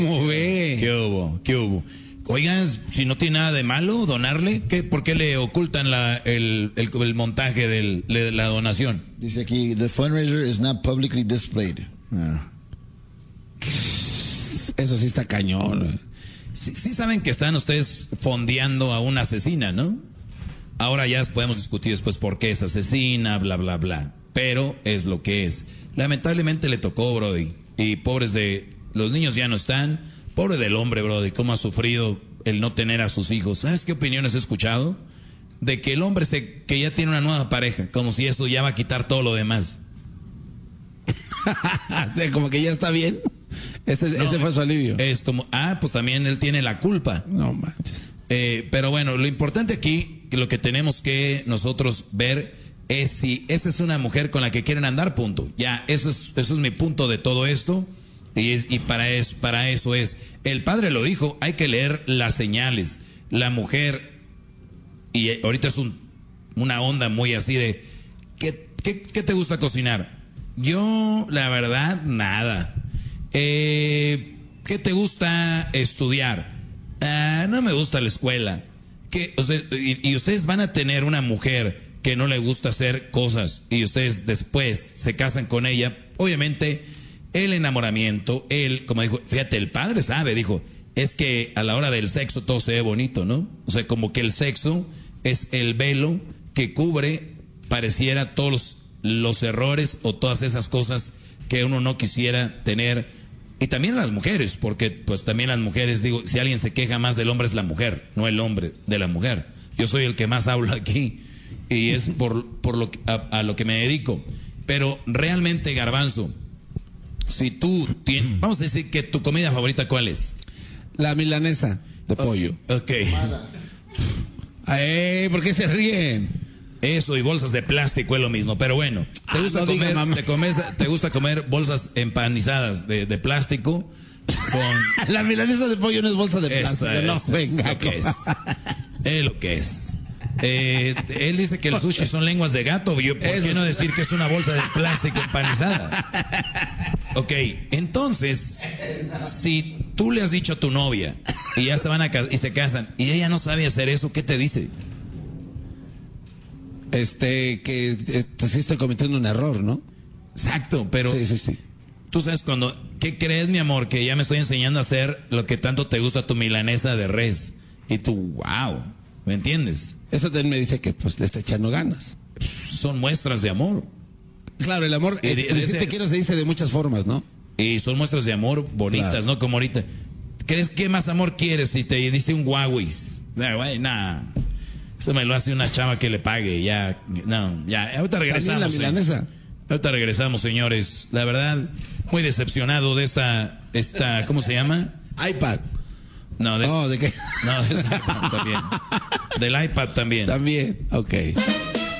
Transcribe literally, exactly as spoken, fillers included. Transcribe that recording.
¿Cómo ve? ¿Qué hubo? ¿Qué hubo? Oigan, si no tiene nada de malo donarle, ¿qué, ¿por qué le ocultan la, el, el, el montaje del, de la donación? Dice aquí, the fundraiser is not publicly displayed. Ah. Eso sí está cañón. Sí, sí saben que están ustedes fondeando a una asesina, ¿no? Ahora ya podemos discutir después por qué es asesina, bla, bla, bla. Pero es lo que es. Lamentablemente le tocó, Brody. Y pobres de... Los niños ya no están. Pobre del hombre, Brody, cómo ha sufrido el no tener a sus hijos. ¿Sabes qué opiniones he escuchado? De que el hombre se, que ya tiene una nueva pareja, como si esto ya va a quitar todo lo demás. O sea, como que ya está bien. Ese, No, ese fue su alivio. Es como, ah, pues también él tiene la culpa. No manches. Eh, pero bueno, lo importante aquí, que lo que tenemos que nosotros ver es si esa es una mujer con la que quieren andar, punto. Ya, eso es, eso es mi punto de todo esto. Y, y para, eso, para eso es, el padre lo dijo, hay que leer las señales. La mujer, y ahorita es un, una onda muy así de, ¿qué, qué, qué te gusta cocinar? Yo, la verdad, nada. Eh, ¿Qué te gusta estudiar? Ah, no me gusta la escuela. ¿Qué? O sea, y, y ustedes van a tener una mujer que no le gusta hacer cosas y ustedes después se casan con ella, obviamente el enamoramiento, él, como dijo, fíjate, el padre sabe, dijo, es que a la hora del sexo todo se ve bonito, ¿no? O sea, como que el sexo es el velo que cubre, pareciera, todos los, los errores o todas esas cosas que uno no quisiera tener. Y también las mujeres, porque pues también las mujeres, digo, si alguien se queja más del hombre es la mujer, no el hombre de la mujer. Yo soy el que más hablo aquí y es por, por lo que, a, a lo que me dedico. Pero realmente, Garbanzo, si tú tienes, vamos a decir que tu comida favorita, ¿cuál es? La milanesa de pollo. Ok. Ay, ¿por qué se ríen? Eso y bolsas de plástico es lo mismo, pero bueno, ¿te Ah, gusta no comer, diga, te, comes, te gusta comer bolsas empanizadas de, de plástico con... La milanesa de pollo no es bolsa de plástico. Esa No, es, venga. lo que es. Es lo que es. Eh, él dice que el sushi son lenguas de gato. Yo, ¿por Eso qué no sí. decir que es una bolsa de plástico empanizada? Ok, entonces, si tú le has dicho a tu novia y ya se van a casar y se casan y ella no sabe hacer eso, ¿qué te dice? Este, que eh, sí estoy cometiendo un error, ¿no? Exacto, pero Sí, sí, sí. tú sabes cuando, ¿qué crees, mi amor? Que ya me estoy enseñando a hacer lo que tanto te gusta, tu milanesa de res. Y tú, wow, ¿me entiendes? Eso también me dice que pues le está echando ganas. Son muestras de amor. Claro, el amor, Y eh, de- de decir ese- te quiero se dice de muchas formas, ¿no? Y son muestras de amor bonitas, Claro. ¿no? Como ahorita. ¿Crees qué más amor quieres si te dice un Huawei? No, güey, nah. Eso me lo hace una chava que le pague, ya. No, ya. Ahorita regresamos. También la señor. milanesa. Ahorita regresamos, señores. La verdad, muy decepcionado de esta, esta, ¿cómo se llama? iPad. No, de, Oh, ¿de qué? no, de esta- también. Del iPad también. También. Ok.